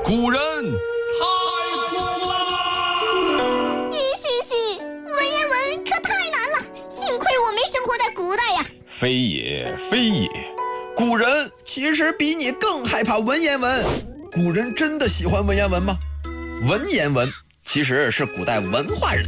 古人太苦了。 嘻，文言文可太难了，幸亏我没生活在古代呀。 非也，非也，古人其实比你更害怕文言文。古人真的喜欢文言文吗？文言文其实是古代文化人